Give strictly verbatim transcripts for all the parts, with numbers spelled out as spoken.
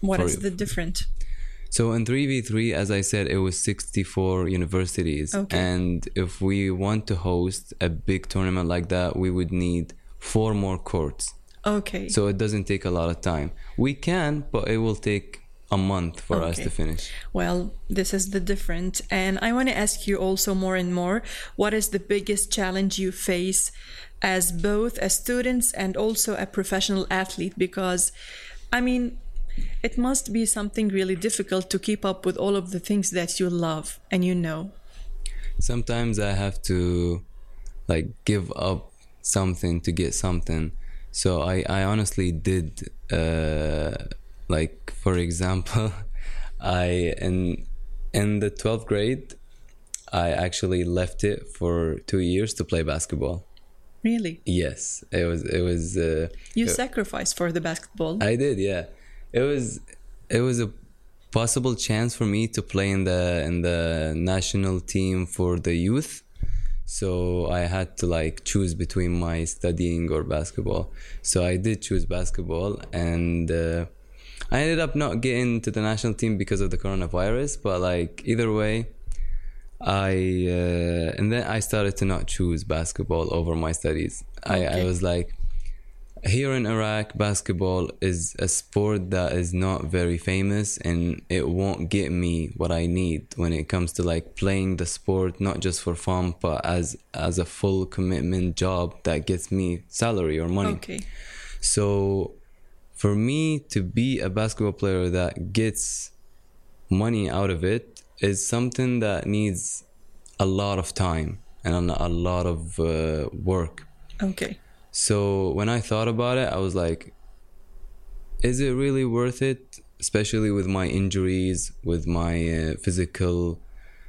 What for, is the difference? So in three v three, as I said, it was sixty-four universities. Okay. And if we want to host a big tournament like that, we would need four more courts. Okay. So it doesn't take a lot of time. We can, but it will take a month for Okay. us to finish. Well, this is the difference. And I want to ask you also more and more, what is the biggest challenge you face as both a student and also a professional athlete? Because, I mean, it must be something really difficult to keep up with all of the things that you love and you know. Sometimes I have to like give up something to get something. So I, I honestly did, uh, like, for example, I, in, in the twelfth grade, I actually left it for two years to play basketball. Really? Yes, it was, it was, uh, You it- sacrificed for the basketball. I did, yeah. It was it was a possible chance for me to play in the in the national team for the youth. So I had to like choose between my studying or basketball. So I did choose basketball, and uh, I ended up not getting to the national team because of the coronavirus. But like either way, I uh, and then I started to not choose basketball over my studies. I, I Okay. was like, here in Iraq, basketball is a sport that is not very famous, and it won't get me what I need when it comes to like playing the sport, not just for fun, but as as a full commitment job that gets me salary or money. Okay. So for me to be a basketball player that gets money out of it is something that needs a lot of time and a lot of uh, work. Okay. So when I thought about it, I was like, is it really worth it? Especially with my injuries, with my uh, physical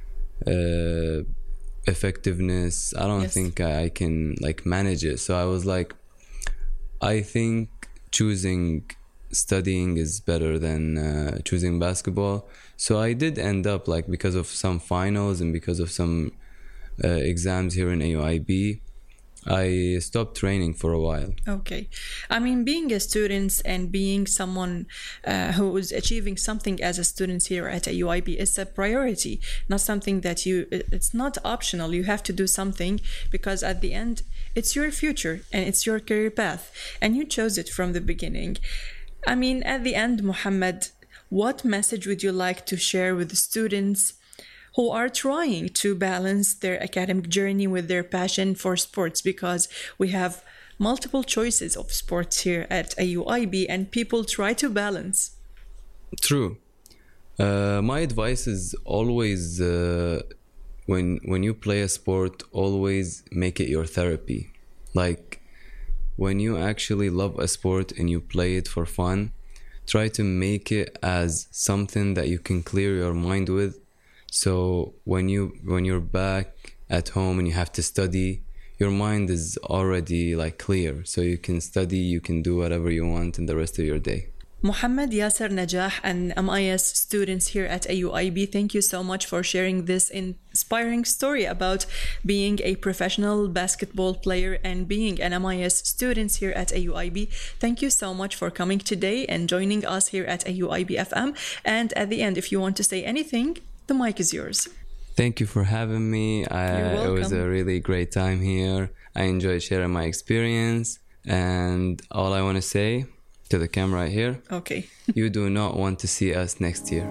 uh, effectiveness. I don't Yes. think I, I can like manage it. So I was like, I think choosing studying is better than uh, choosing basketball. So I did end up like, because of some finals and because of some uh, exams here in A U I B, I stopped training for a while. Okay. I mean, being a student and being someone uh, who is achieving something as a student here at A U I B is a priority, not something that you, it- it's not optional. You have to do something because at the end, it's your future and it's your career path. And you chose it from the beginning. I mean, at the end, Muhammad, what message would you like to share with the students who are trying to balance their academic journey with their passion for sports? Because we have multiple choices of sports here at A U I B and people try to balance. True. Uh, my advice is always uh, when when you play a sport, always make it your therapy. Like when you actually love a sport and you play it for fun, try to make it as something that you can clear your mind with. So when you when you're back at home and you have to study, your mind is already like clear, so you can study, you can do whatever you want in the rest of your day. Muhammad Yasser Najah, an M I S student here at A U I B, thank you so much for sharing this inspiring story about being a professional basketball player and being an M I S student here at A U I B. Thank you so much for coming today and joining us here at A U I B F M. And at the end, if you want to say anything, the mic is yours. Thank you for having me. I, You're it was welcome. a really great time here. I enjoyed sharing my experience, and all I want to say to the camera right here, Okay. you do not want to see us next year.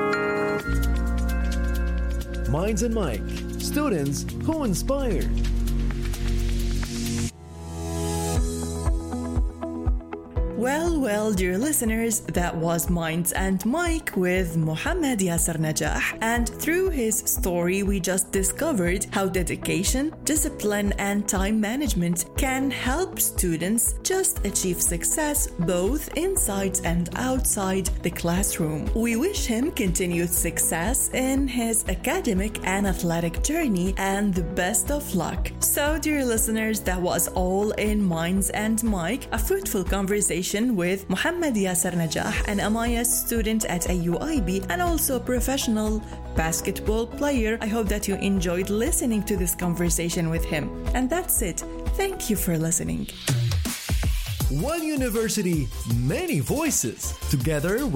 Minds and Mike, students who inspire. Well, well, dear listeners, that was Minds and Mike with Muhammad Yasser Najah. And through his story, we just discovered how dedication, discipline, and time management can help students just achieve success both inside and outside the classroom. We wish him continued success in his academic and athletic journey and the best of luck. So, dear listeners, that was all in Minds and Mike, a fruitful conversation with Muhammad Yasser Najah, an M I S student at A U I B and also a professional basketball player. I hope that you enjoyed listening to this conversation with him. And that's it. Thank you for listening. One university, many voices. Together